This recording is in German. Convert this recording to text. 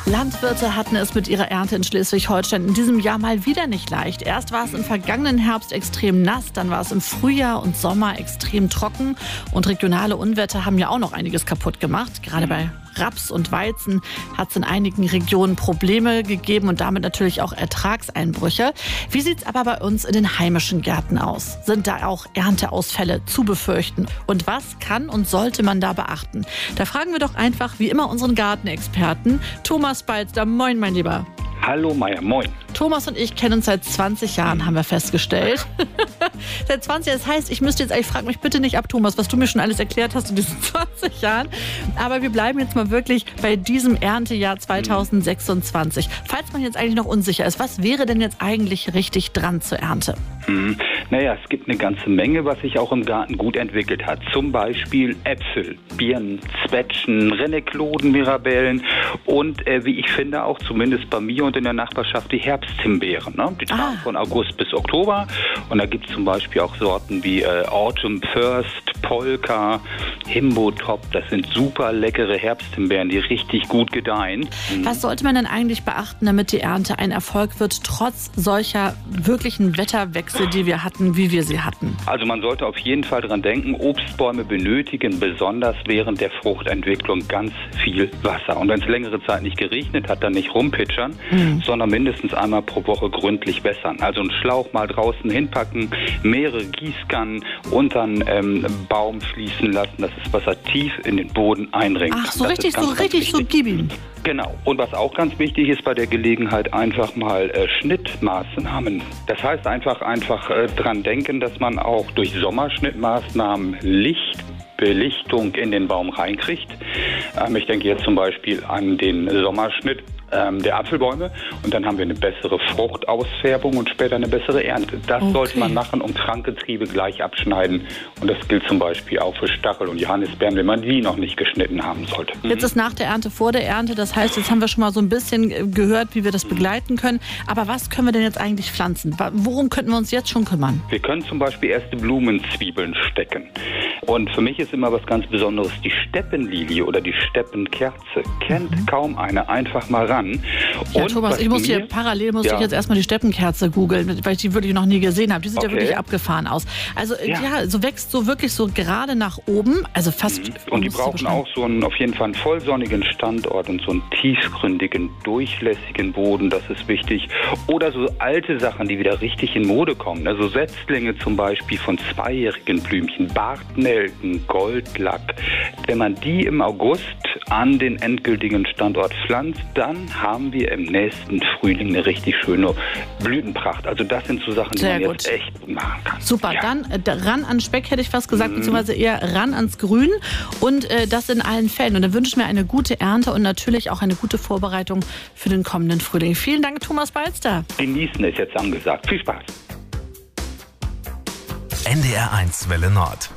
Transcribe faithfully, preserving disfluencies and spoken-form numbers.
Landwirte hatten es mit ihrer Ernte in Schleswig-Holstein in diesem Jahr mal wieder nicht leicht. Erst war es im vergangenen Herbst extrem nass, dann war es im Frühjahr und Sommer extrem trocken. Und regionale Unwetter haben ja auch noch einiges kaputt gemacht. Gerade bei Raps und Weizen hat es in einigen Regionen Probleme gegeben und damit natürlich auch Ertragseinbrüche. Wie sieht es aber bei uns in den heimischen Gärten aus? Sind da auch Ernteausfälle zu befürchten? Und was kann und sollte man da beachten? Da fragen wir doch einfach wie immer unseren Gartenexperten Thomas Balzder. Moin, mein Lieber. Hallo Meier, moin. Thomas und ich kennen uns seit zwanzig Jahren, haben wir festgestellt. Seit zwanzig Jahren. Das heißt, ich müsste jetzt, ich frage mich bitte nicht ab, Thomas, was du mir schon alles erklärt hast in diesen zwanzig Jahren. Aber wir bleiben jetzt mal wirklich bei diesem Erntejahr zweitausendsechsundzwanzig. Falls man jetzt eigentlich noch unsicher ist, was wäre denn jetzt eigentlich richtig dran zur Ernte? Hm. Naja, es gibt eine ganze Menge, was sich auch im Garten gut entwickelt hat. Zum Beispiel Äpfel, Birnen, Zwetschgen, Rennekloden, Mirabellen und äh, wie ich finde auch zumindest bei mir und in der Nachbarschaft die Herbsthimbeeren. Ne? Die tragen ah. von August bis Oktober und da gibt es zum Beispiel auch Sorten wie äh, Autumn First, Polka, Himbo Top. Das sind super leckere Herbsthimbeeren, die richtig gut gedeihen. Mhm. Was sollte man denn eigentlich beachten, damit die Ernte ein Erfolg wird, trotz solcher wirklichen Wetterwechsel, die wir hatten, wie wir sie hatten? Also man sollte auf jeden Fall dran denken, Obstbäume benötigen besonders während der Fruchtentwicklung ganz viel Wasser. Und wenn es längere Zeit nicht geregnet hat, dann nicht rumpitschern, mhm. sondern mindestens einmal pro Woche gründlich wässern. Also einen Schlauch mal draußen hinpacken, mehrere Gießkannen unter einen ähm, Baum fließen lassen, dass das Wasser tief in den Boden eindringt. Ach, so richtig, ganz, so ganz richtig, wichtig. So gib ihm. Genau. Und was auch ganz wichtig ist bei der Gelegenheit, einfach mal äh, Schnittmaßnahmen. Das heißt einfach, einfach äh, dran denken, dass man auch durch Sommerschnittmaßnahmen Licht, Belichtung in den Baum reinkriegt. Ähm, ich denke jetzt zum Beispiel an den Sommerschnitt ähm, der Apfelbäume und dann haben wir eine bessere Fruchtausfärbung und später eine bessere Ernte. Das okay. sollte man machen und Krankgetriebe gleich abschneiden und das gilt zum Beispiel auch für Stachel und Johannisbeeren, wenn man die noch nicht geschnitten haben sollte. Jetzt ist nach der Ernte vor der Ernte, das heißt, jetzt haben wir schon mal so ein bisschen gehört, wie wir das begleiten können. Aber was können wir denn jetzt eigentlich pflanzen? Worum könnten wir uns jetzt schon kümmern? Wir können zum Beispiel erste Blumenzwiebeln stecken. Und für mich ist immer was ganz Besonderes, die Steppenlilie oder die Steppenkerze. Kennt mhm. kaum eine, einfach mal ran. Ja, und Thomas, ich muss hier parallel muss ja. ich jetzt erstmal die Steppenkerze googeln, weil ich die wirklich noch nie gesehen habe. Die sieht okay. ja wirklich abgefahren aus. Also ja. ja, so wächst so wirklich so gerade nach oben, also fast. Mhm. Und die brauchen so auch so einen, auf jeden Fall einen vollsonnigen Standort und so einen tiefgründigen, durchlässigen Boden, das ist wichtig. Oder so alte Sachen, die wieder richtig in Mode kommen. Also Setzlinge zum Beispiel von zweijährigen Blümchen, Bartnelken, Goldlack. Wenn man die im August an den endgültigen Standort pflanzt, dann haben wir im nächsten Frühling eine richtig schöne Blütenpracht. Also das sind so Sachen, die Sehr man gut. jetzt echt machen kann. Super, ja. dann äh, ran an Speck hätte ich fast gesagt, mhm. beziehungsweise eher ran ans Grün und äh, das in allen Fällen. Und dann wünsche ich mir eine gute Ernte und natürlich auch eine gute Vorbereitung für den kommenden Frühling. Vielen Dank, Thomas Balzder. Genießen ist jetzt angesagt. Viel Spaß. N D R eins Welle Nord.